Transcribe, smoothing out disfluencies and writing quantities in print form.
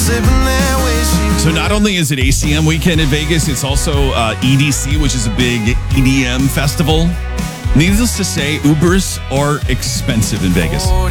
So not only is it ACM weekend in Vegas, it's also EDC, which is a big EDM festival. Needless to say, Ubers are expensive in Vegas.